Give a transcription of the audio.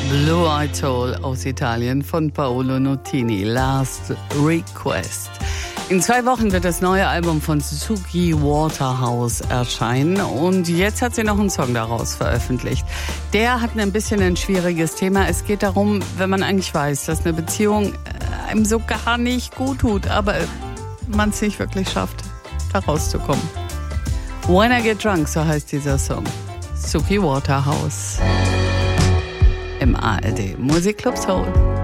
Blue Eyed Soul aus Italien von Paolo Nutini, Last Request. In 2 Wochen wird das neue Album von Suki Waterhouse erscheinen und jetzt hat sie noch einen Song daraus veröffentlicht. Der hat ein bisschen ein schwieriges Thema. Es geht darum, wenn man eigentlich weiß, dass eine Beziehung einem so gar nicht gut tut, aber man es nicht wirklich schafft, da rauszukommen. When I Get Drunk, so heißt dieser Song. Suki Waterhouse im ARD Musikclub Soul.